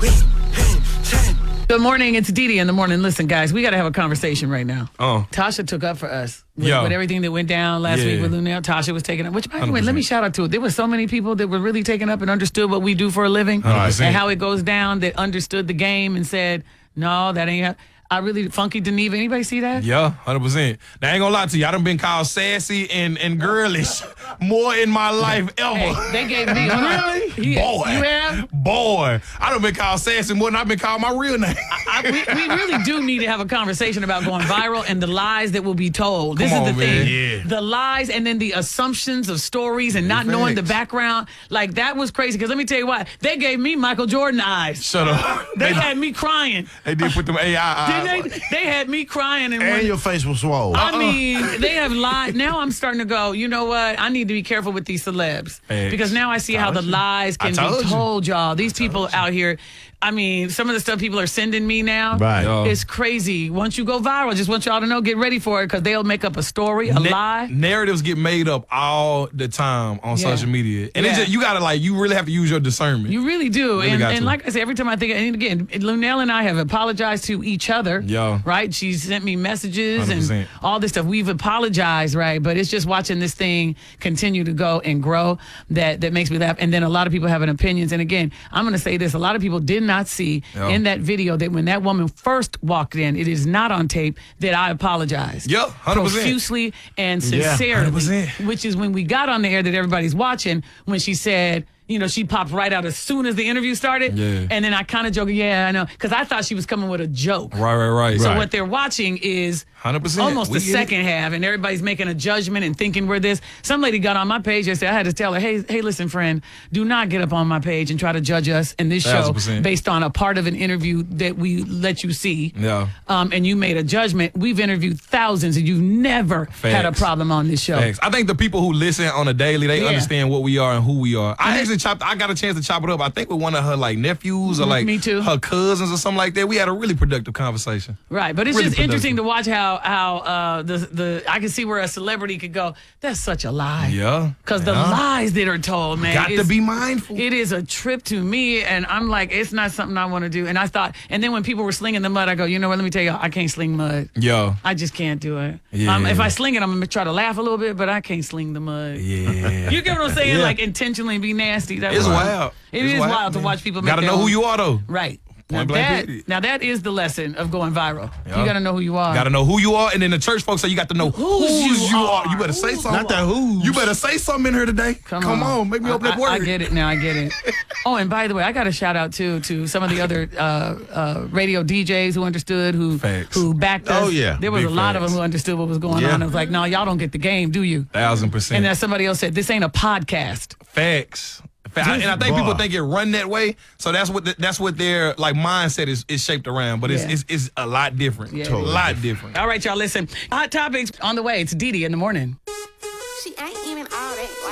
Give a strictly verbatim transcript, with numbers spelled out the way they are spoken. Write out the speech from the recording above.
Good morning, it's Dee Dee in the morning. Listen, guys, we got to have a conversation right now. Oh. Tasha took up for us with, Yo. with everything that went down last Yeah. week with Lunel. Tasha was taking up, which, by the way, one hundred percent. let me shout out to it. There were so many people that were really taking up and understood what we do for a living one hundred percent. and how it goes down, that understood the game and said, no, that ain't ha-. I really, Funky Deneva, anybody see that? Yeah, one hundred percent. Now, I ain't gonna lie to you. I done been called sassy and, and girlish more in my life ever. Hey, they gave me Really? Yeah. Boy. You have? Boy. I done been called sassy more than I've been called my real name. I, we, we really do need to have a conversation about going viral and the lies that will be told. This Come is on, the man. thing. Yeah. The lies and then the assumptions of stories and not knowing the Facts. background. Like, that was crazy. Because let me tell you what, they gave me Michael Jordan eyes. Shut up. They had me crying. They did put them A I eyes. Didn't they? They had me crying. And, And when, your face was swole. I mean, they have lied. Now I'm starting to go, you know what? I need to be careful with these celebs. Facts. Because now I see how the Told you. lies I can told be you. told, y'all. These people out here, I mean, some of the stuff people are sending me now. Right. Yo. It's crazy. Once you go viral, just want y'all to know, get ready for it, because they'll make up a story, a Na- lie. Narratives get made up all the time on Yeah. social media. And it's Yeah. just, you gotta like, you really have to use your discernment. You really do. Really and got and to. like I said, every time I think, and again, Lunel and I have apologized to each other. Yeah. Right? She sent me messages one hundred percent. and all this stuff. We've apologized, right? But it's just watching this thing continue to go and grow that, that makes me laugh. And then a lot of people having opinions. And again, I'm going to say this. A lot of people did not see Yeah. in that video that when that woman first walked in, it is not on tape, that I apologized. Yep, one hundred percent. Profusely and Yeah, sincerely. one hundred percent. Which is when we got on the air that everybody's watching, when she said, you know, she popped right out as soon as the interview started. Yeah. And then I kind of joked, yeah, I know. Because I thought she was coming with a joke. Right, right, right. So right. what they're watching is one hundred percent. almost We the get it. second half, and everybody's making a judgment and thinking we're this. Some lady got on my page yesterday. I had to tell her, hey, hey, listen, friend, do not get up on my page and try to judge us in this show Thousand percent. based on a part of an interview that we let you see. Yeah. Um, and you made a judgment. We've interviewed thousands, and you've never had a Facts. problem on this show. Facts. I think the people who listen on a daily, they Yeah. understand what we are and who we are. I And actually chopped. I got a chance to chop it up. I think with one of her like nephews or like Me too. her cousins or something like that. We had a really productive conversation. Right, but it's Really just interesting to productive. watch how how uh, the the I can see where a celebrity could go. That's such a lie. Yeah. Because the Yeah. lies that are told, man, Got to is- be mindful. It is a trip to me, and I'm like, it's not something I want to do. And I thought, and then when people were slinging the mud, I go, you know what? Let me tell you, I can't sling mud. Yo. I just can't do it. Yeah. Um, if I sling it, I'm gonna try to laugh a little bit, but I can't sling the mud. Yeah. You get what I'm saying? Yeah. Like intentionally be nasty. That It's was- wild. It It's is wild, to man. watch people make Gotta their know who own- you are though. Right. Now Point blank that, period. now that is the lesson of going viral. Yeah. You got to know who you are. Gotta know who you are, and then the church folks say you got to know Whose whose, you you are. are. You better say Whose something. Not that who's. You better say something in here today. Come, on. make me open that I, word. I get it now. I get it. Oh, and by the way, I got a shout out too to some of the other uh, uh, radio D Js who understood, who Facts. who backed us. Oh, yeah. There was Big a lot of facts. them who understood what was going Yeah. on. I was like, no, y'all don't get the game, do you? Thousand percent. And then somebody else said, this ain't a podcast. Facts. Fa- And I think Boy. people think it run that way, so that's what the, that's what their like mindset is, is shaped around. But it's, Yeah. it's it's a lot different. Yeah. A Totally lot different. All right, y'all, listen. Hot topics on the way. It's Dee Dee in the morning. She ain't even all that